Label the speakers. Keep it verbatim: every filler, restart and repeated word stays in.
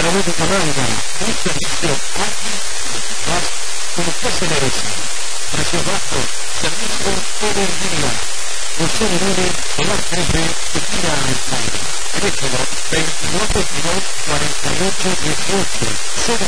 Speaker 1: Atlético Náutica, un servicio ágil, eficaz, como usted se merece. Precios bajos, servicio todo el día. José Nune, el Arcepe, esquina Alzheimer. Teléfono veintidós veintidós cuarenta y ocho dieciocho.